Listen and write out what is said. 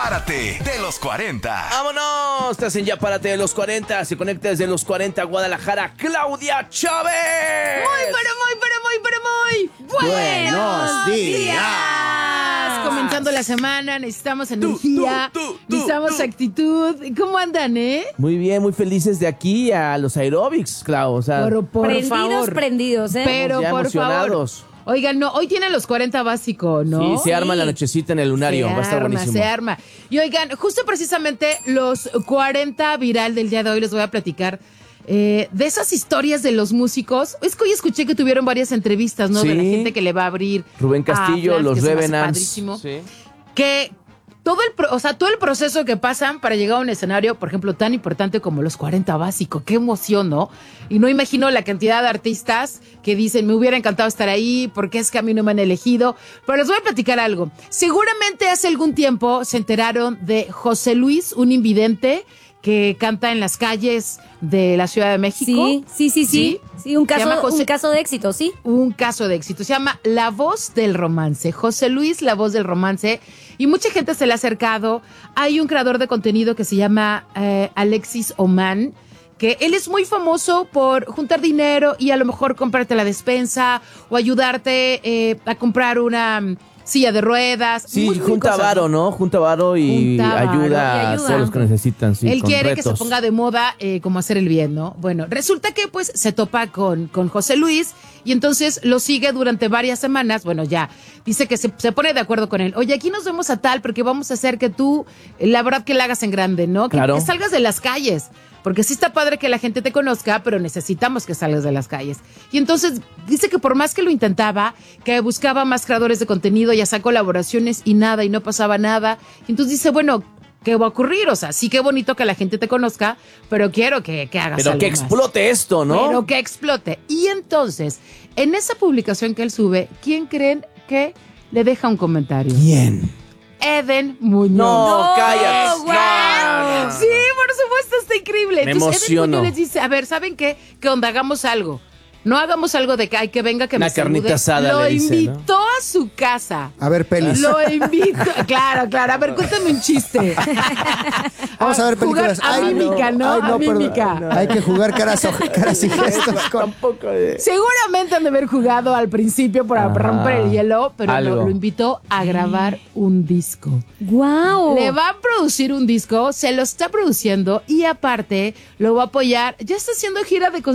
Párate de los 40. ¡Vámonos! Estás en Ya Párate de los 40. Se conecta desde los 40 Guadalajara, Claudia Chávez. Muy buenos días. Comenzando la semana, necesitamos energía, necesitamos actitud. ¿Cómo andan, Muy bien, muy felices de aquí a los aeróbics, Clau. O sea, por favor. Prendidos, ¿eh? Pero ya por emocionados. favor. Oigan, no, hoy tienen los 40 básicos, ¿no? Sí, se arma la nochecita en el lunario. Va a estar buenísimo. Se arma. Y oigan, justo precisamente los 40 viral del día de hoy les voy a platicar de esas historias de los músicos. Es que hoy escuché que tuvieron varias entrevistas, ¿no? Sí. De la gente que le va a abrir. Rubén Castillo, Flash, los que se me hace Revenants. padrísimo. Sí. Que todo el proceso que pasan para llegar a un escenario, por ejemplo, tan importante como los 40 básicos. Qué emoción, ¿no? Y no imagino la cantidad de artistas que dicen, me hubiera encantado estar ahí, porque es que a mí no me han elegido. Pero les voy a platicar algo. Seguramente hace algún tiempo se enteraron de José Luis, un invidente que canta en las calles de la Ciudad de México. Sí, un caso de éxito, ¿sí? Un caso de éxito. Se llama La Voz del Romance. José Luis, La Voz del Romance. Y mucha gente se le ha acercado. Hay un creador de contenido que se llama Alexis Oman, que él es muy famoso por juntar dinero y a lo mejor comprarte la despensa o ayudarte a comprar una silla de ruedas. Sí, junta varo, ¿no? Junta varo y ayuda a todos los que necesitan. Sí, él quiere retos. que se ponga de moda como hacer el bien, ¿no? Bueno, resulta que pues se topa con José Luis y entonces lo sigue durante varias semanas. Bueno, ya dice que se pone de acuerdo con él. Oye, aquí nos vemos a tal porque vamos a hacer que tú, la verdad que la hagas en grande, ¿no? Claro. Que salgas de las calles. Porque sí está padre que la gente te conozca, pero necesitamos que salgas de las calles. Y entonces dice que por más que lo intentaba, que buscaba más creadores de contenido y hacía colaboraciones y nada, y no pasaba nada. Y entonces dice, bueno, ¿qué va a ocurrir? O sea, sí qué bonito que la gente te conozca, pero quiero que hagas Pero algo que más. explote esto, ¿no? Pero que explote. Y entonces, en esa publicación que él sube, ¿quién creen que le deja un comentario? ¿Quién? Eden Muñoz. No, cállate. ¡Wow! No. Sí, por supuesto, está increíble. Me Entonces, Eden emociono. Muñoz les dice, a ver, ¿saben qué? Que onda, hagamos algo. No hagamos algo de que, ay, que venga, que Una me salude. carnita asada, Lo le dice, invitó a su casa. A ver, pelis. Lo invitó. Claro. A ver, cuéntame un chiste. Vamos a ver películas. Jugar a mímica, ¿no? Ay, A mímica. perdón. Hay que jugar caras y gestos. Tampoco. Seguramente han de haber jugado al principio para romper el hielo, pero algo. lo invitó a grabar un disco. ¡Guau! Le va a producir un disco, se lo está produciendo y aparte lo va a apoyar. Ya está haciendo gira de